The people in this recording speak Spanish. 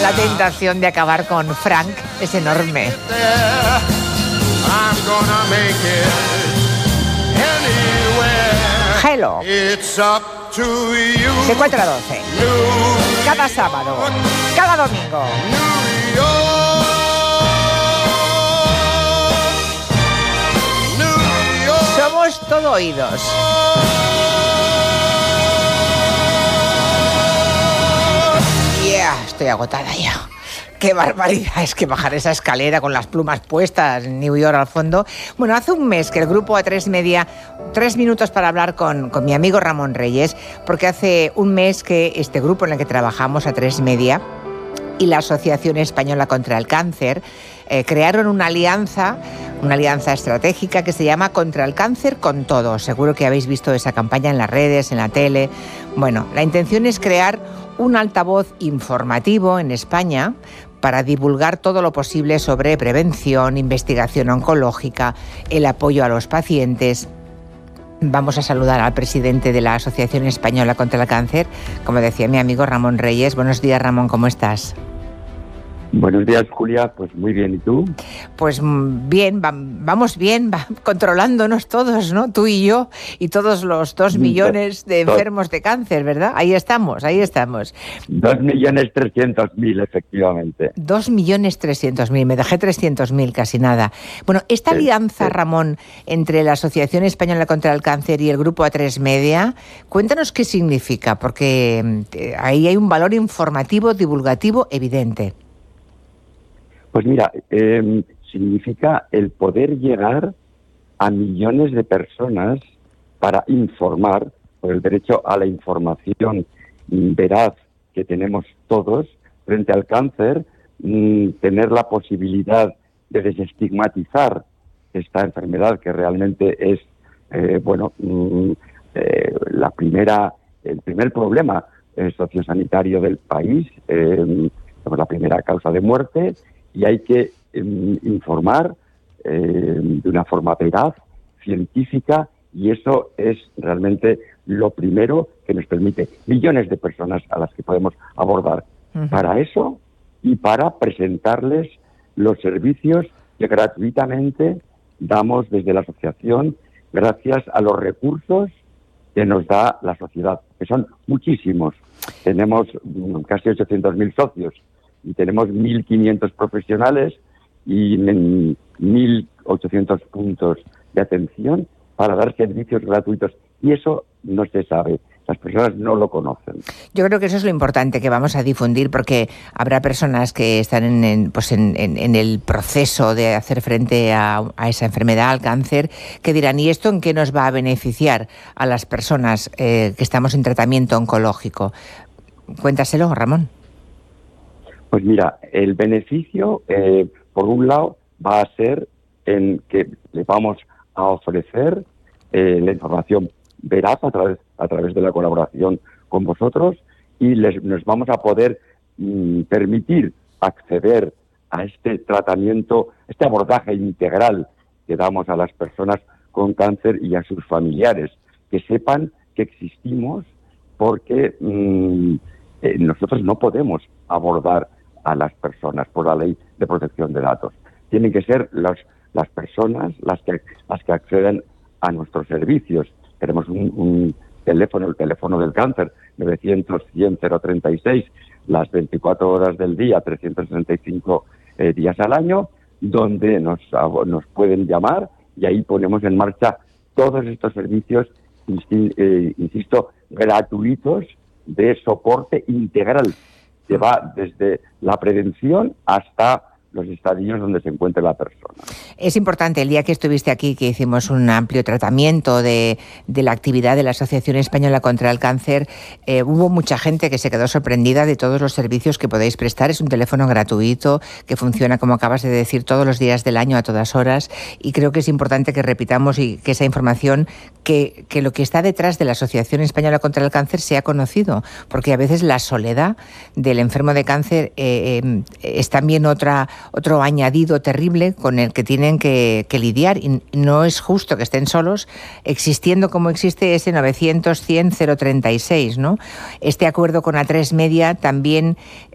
La tentación de acabar con Frank es enorme. Hello. De 4 a 12. Cada sábado. Cada domingo. Somos todo oídos. Estoy agotada ya. Qué barbaridad es que bajar esa escalera con las plumas puestas en New York al fondo. Bueno, hace un mes que el grupo A3 Media, 3 minutos para hablar con mi amigo Ramón Reyes, porque hace un mes que este grupo en el que trabajamos, A3 Media, y la Asociación Española contra el Cáncer, crearon una alianza estratégica que se llama Contra el Cáncer con Todos. Seguro que habéis visto esa campaña en las redes, en la tele. Bueno, la intención es crear un altavoz informativo en España para divulgar todo lo posible sobre prevención, investigación oncológica, el apoyo a los pacientes. Vamos a saludar al presidente de la Asociación Española contra el Cáncer, como decía mi amigo Ramón Reyes. Buenos días, Ramón, ¿cómo estás? Buenos días, Julia. Pues muy bien, ¿y tú? Pues bien, vamos bien, controlándonos todos, ¿no? Tú y yo y todos los 2 millones de enfermos de cáncer, ¿verdad? Ahí estamos. 2.300.000, efectivamente. 2.300.000, me dejé 300.000, casi nada. Bueno, esta alianza, Ramón, entre la Asociación Española contra el Cáncer y el Grupo A3 Media, cuéntanos qué significa, porque ahí hay un valor informativo, divulgativo evidente. Pues mira, significa el poder llegar a millones de personas para informar, por el derecho a la información veraz que tenemos todos frente al cáncer, tener la posibilidad de desestigmatizar esta enfermedad que realmente es, el primer problema sociosanitario del país, la primera causa de muerte. Y hay que informar de una forma veraz, científica, y eso es realmente lo primero que nos permite millones de personas a las que podemos abordar. Uh-huh. Para eso y para presentarles los servicios que gratuitamente damos desde la asociación, gracias a los recursos que nos da la sociedad, que son muchísimos. Tenemos casi 800.000 socios. Y tenemos 1.500 profesionales y 1.800 puntos de atención para dar servicios gratuitos. Y eso no se sabe. Las personas no lo conocen. Yo creo que eso es lo importante que vamos a difundir, porque habrá personas que están en el proceso de hacer frente a esa enfermedad, al cáncer, que dirán, ¿y esto en qué nos va a beneficiar a las personas que estamos en tratamiento oncológico? Cuéntaselo, Ramón. Pues mira, el beneficio, por un lado, va a ser en que le vamos a ofrecer la información veraz a través de la colaboración con vosotros, y nos vamos a poder permitir acceder a este tratamiento, este abordaje integral que damos a las personas con cáncer y a sus familiares, que sepan que existimos, porque nosotros no podemos abordar a las personas por la ley de protección de datos. Tienen que ser las personas las que acceden a nuestros servicios. Tenemos un teléfono, el teléfono del cáncer, 900-100-036, las 24 horas del día, 365 días al año, donde nos pueden llamar, y ahí ponemos en marcha todos estos servicios, insisto, gratuitos, de soporte integral, que va desde la prevención hasta los estadios donde se encuentre la persona. Es importante, el día que estuviste aquí, que hicimos un amplio tratamiento de la actividad de la Asociación Española contra el Cáncer, hubo mucha gente que se quedó sorprendida de todos los servicios que podéis prestar. Es un teléfono gratuito que funciona, como acabas de decir, todos los días del año, a todas horas, y creo que es importante que repitamos y que esa información, que lo que está detrás de la Asociación Española contra el Cáncer sea conocido, porque a veces la soledad del enfermo de cáncer es también otro añadido terrible con el que tienen que lidiar, y no es justo que estén solos, existiendo como existe ese 900-100-036, ¿no? Este acuerdo con A3 Media también